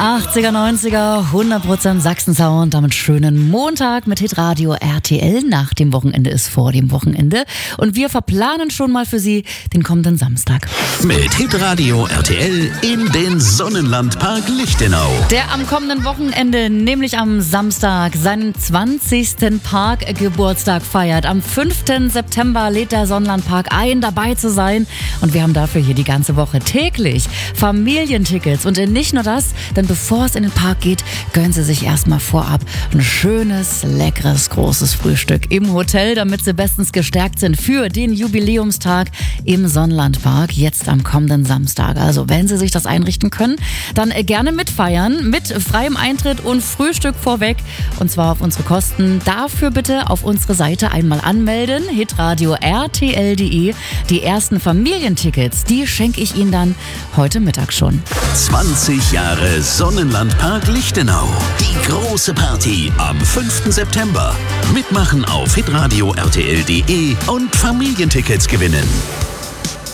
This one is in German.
80er, 90er, 100% Sachsen-Sound, damit schönen Montag mit Hitradio RTL. Nach dem Wochenende ist vor dem Wochenende. Und wir verplanen schon mal für Sie den kommenden Samstag. Mit Hitradio RTL in den Sonnenlandpark Lichtenau. Der am kommenden Wochenende, nämlich am Samstag, seinen 20. Parkgeburtstag feiert. Am 5. September lädt der Sonnenlandpark ein, dabei zu sein. Und wir haben dafür hier die ganze Woche täglich Familientickets. Und nicht nur das, denn bevor es in den Park geht, gönnen Sie sich erstmal vorab ein schönes, leckeres, großes Frühstück im Hotel, damit Sie bestens gestärkt sind für den Jubiläumstag im Sonnenlandpark, jetzt am kommenden Samstag. Also wenn Sie sich das einrichten können, dann gerne mitfeiern, mit freiem Eintritt und Frühstück vorweg, und zwar auf unsere Kosten. Dafür bitte auf unsere Seite einmal anmelden, hitradio rtl.de. Die ersten Familientickets, die schenke ich Ihnen dann heute Mittag schon. 20 Jahre Sonnenlandpark Lichtenau. Die große Party am 5. September. Mitmachen auf hitradio rtl.de und Familientickets gewinnen.